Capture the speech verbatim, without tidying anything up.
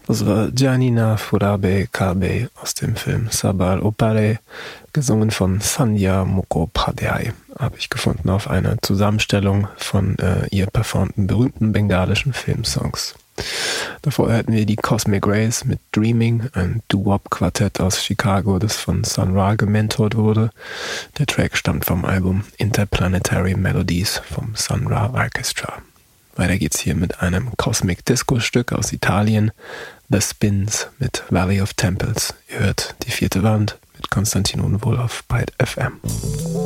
Das war Giannina Furabe Kabe aus dem Film Sabal Opale, gesungen von Sandhya Mukhopadhyay, habe ich gefunden auf einer Zusammenstellung von äh, ihr performten berühmten bengalischen Filmsongs. Davor hatten wir die Cosmic Rays mit Dreaming, ein Doo-Wop-Quartett aus Chicago, das von Sun Ra gementort wurde. Der Track stammt vom Album Interplanetary Melodies vom Sun Ra Orchestra. Weiter geht's hier mit einem Cosmic Disco-Stück aus Italien, The Spins mit Valley of Temples. Ihr hört die vierte Wand mit Konstantin Unwohl auf Byte F M.